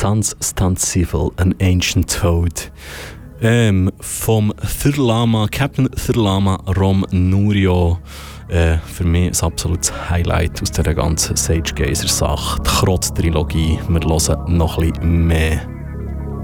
Sans Stancivil, an Ancient Toad. Vom Thirlama, Captain Thirlama Rom Nurio. Für mich ein absolutes Highlight aus dieser ganzen Sage Gazer Sache. Die Krotz-Trilogie. Wir hören noch ein bisschen mehr.